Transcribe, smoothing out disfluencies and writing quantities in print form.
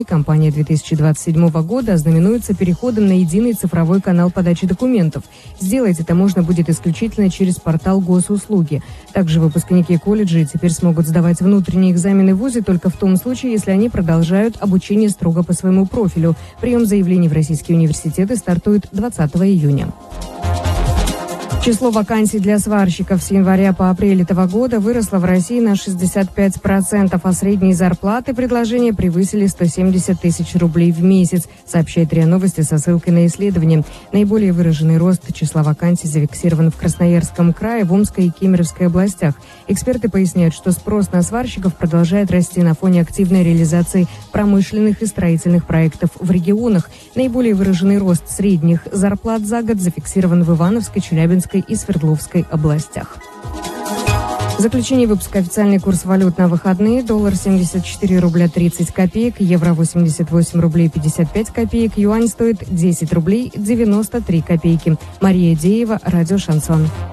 Кампания 2027 года ознаменуется переходом на единый цифровой канал подачи документов. Сделать это можно будет исключительно через портал госуслуги. Также выпускники колледжей теперь смогут сдавать внутренние экзамены в вузе только в том случае, если они продолжают обучение строго по своему профилю. Прием заявлений в российские университеты стартует 20 июня. Число вакансий для сварщиков с января по апрель этого года выросло в России на 65%, а средние зарплаты предложения превысили 170 тысяч рублей в месяц, сообщает РИА Новости со ссылкой на исследование. Наиболее выраженный рост числа вакансий зафиксирован в Красноярском крае, в Омской и Кемеровской областях. Эксперты поясняют, что спрос на сварщиков продолжает расти на фоне активной реализации промышленных и строительных проектов в регионах. Наиболее выраженный рост средних зарплат за год зафиксирован в Ивановской, Челябинской и Свердловской областях. В заключение выпуска официальный курс валют на выходные. Доллар 74 рубля 30 копеек, евро 88 рублей 55 копеек, юань стоит 10 рублей 93 копейки. Мария Деева, радио «Шансон».